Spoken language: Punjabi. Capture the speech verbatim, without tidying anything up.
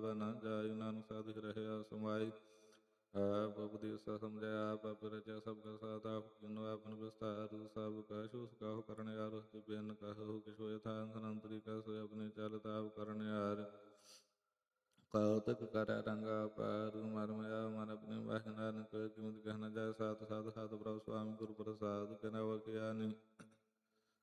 ਪਾਵੈ ਨਾ ਜਾਈ, ਨਾਨਕ ਸਾਧਿਕ ਰਹਿਆ ਸਮਾਈ। ਆਪ ਉਪਦੇਸਾ ਸਮਝਾਇਆ ਆਪ ਆਪੇ ਰਚਿਆ ਸਭ ਕਾ ਸਾਥ, ਆਪ ਕੀਨੋ ਆਪਨ ਵਿਸਥਾਰ। ਸਭ ਕਹ ਸੂਸ ਕਹੋ ਕਰਣ ਹਾਰ, ਤਿ ਬਿਨ ਕਹੋ ਕਿਛੁ ਯਥਾਰਥ। ਅਨੰਤਰੀ ਕਹ ਸੋਇ ਆਪਣੀ ਚਲਤ, ਆਪ ਕਰਣ ਹਾਰ। ਕੌਤਕ ਕਰੈ ਰੰਗਾ ਅਪਾਰ, ਮਰ ਮਇਆ ਮਨ ਆਪਣੀ ਵਾਹਿ। ਨਾਨਕ ਕਿਮਤ ਕਹਿ ਨ ਜਾਇ, ਸਾਥ ਸਾਧ ਸਾਧ ਪ੍ਰਭ ਸੁਆਮੀ ਗੁਰ ਪ੍ਰਸਾਦ। ਕਿਨਾ ਹੋਰ ਕਿਆ ਨਹੀਂ